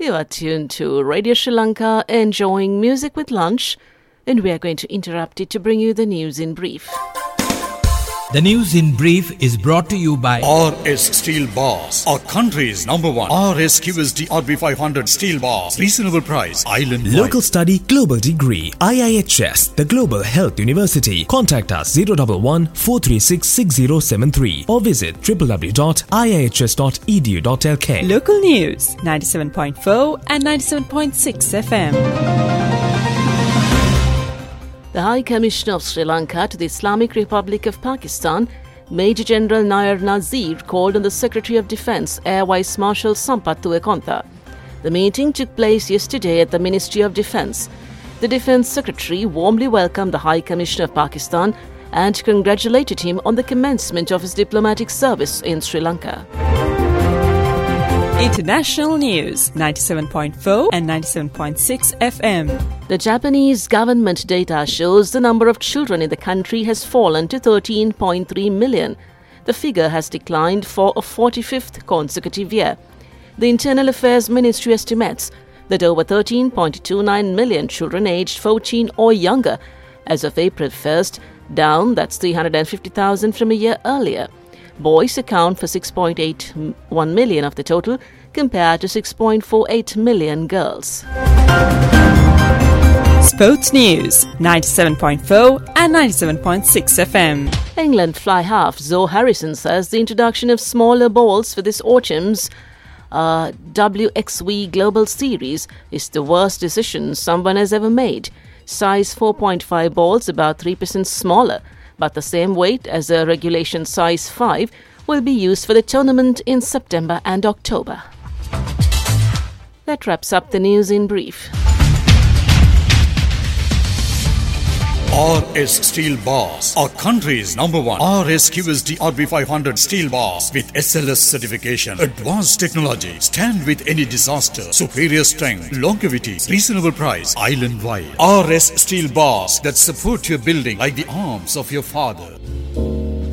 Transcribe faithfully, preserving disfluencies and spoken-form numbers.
You are tuned to Radio Sri Lanka, enjoying music with lunch, and we are going to interrupt it to bring you the news in brief. The news in brief is brought to you by R S Steel Bars, our country's number one R S Q S D R B five hundred steel bars. Reasonable price, island Local study, global degree, I I H S, the Global Health University. Contact us zero one one, four three six, six zero seven three or visit w w w dot i i h s dot e d u dot l k. Local news, ninety-seven point four and ninety-seven point six F M. The High Commissioner of Sri Lanka to the Islamic Republic of Pakistan, Major General Nair Nazir, called on the Secretary of Defence, Air Vice Marshal Sampath Tuwekontha. The meeting took place yesterday at the Ministry of Defence. The Defence Secretary warmly welcomed the High Commissioner of Pakistan and congratulated him on the commencement of his diplomatic service in Sri Lanka. International news, ninety-seven point four and ninety-seven point six F M. The Japanese government data shows the number of children in the country has fallen to thirteen point three million. The figure has declined for a forty-fifth consecutive year. The Internal Affairs Ministry estimates that over thirteen point two nine million children aged fourteen or younger as of April first, down that's three hundred fifty thousand from a year earlier. Boys account for six point eight one million of the total, compared to six point four eight million girls. Sports news, ninety-seven point four and ninety-seven point six F M. England fly half Zoe Harrison says the introduction of smaller balls for this autumn's uh, W X V Global Series is the worst decision someone has ever made. Size four point five balls, about three percent smaller, but the same weight as a regulation size five, will be used for the tournament in September and October. That wraps up the news in brief. R S Steel Bars, our country's number one R S Q S D R B five hundred steel bars with S L S certification, advanced technology, stand with any disaster, superior strength, longevity, reasonable price, island wide. R S Steel Bars that support your building like the arms of your father.